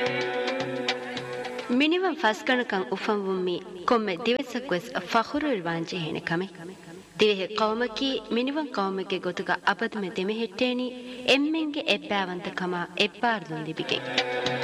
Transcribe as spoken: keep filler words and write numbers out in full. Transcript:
ಮಿನಿವಂ ಫಸ್ಕಣಕಂ ಉಫಂವುಮ್ಮಿ ಕೊಮ್ಮೆ ದಿವಸಕ್ವೆಸ್ ಫಖುರುಲ್ ವಾಂಜೆ ಹೆಣೆ ಕಮೆ ದಿವೆಹೆ ಕೌಮಕಿ ಮಿನಿವಂ ಕೌಮಕ್ಕೆ ಗೊತುಗ ಅಪದ್ಮೆ ದೆಮೆ ಹೆಟ್ಟೇನಿ ಎಮ್ಮೆಂಗೆ ಎಪ್ಪಾವಂತ ಕಮ ಎಪ್ಪಾರ್ದುನ್ ಲಿಬಿಗೆ